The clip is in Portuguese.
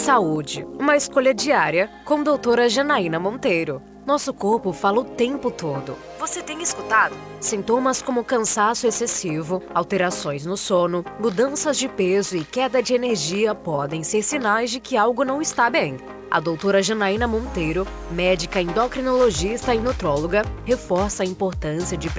Saúde, uma escolha diária com doutora Janaína Monteiro. Nosso corpo fala o tempo todo. Você tem escutado? Sintomas como cansaço excessivo, alterações no sono, mudanças de peso e queda de energia podem ser sinais de que algo não está bem. A doutora Janaína Monteiro, médica endocrinologista e nutróloga, reforça a importância de